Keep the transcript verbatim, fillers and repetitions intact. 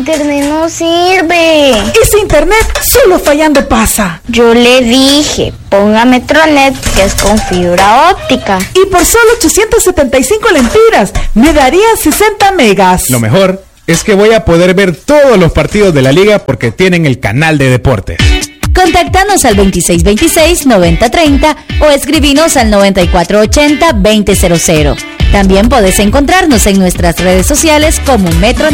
Internet no sirve. Ese internet solo fallando pasa. Yo le dije, ponga Metronet, que es con fibra óptica. Y por solo ochocientos setenta y cinco lempiras, me darían sesenta megas. Lo mejor es que voy a poder ver todos los partidos de la liga porque tienen el canal de deportes. Contáctanos al veintiséis veintiséis, noventa treinta o escribinos al noventa y cuatro ochenta, veinte cero cero. También podés encontrarnos en nuestras redes sociales como Metro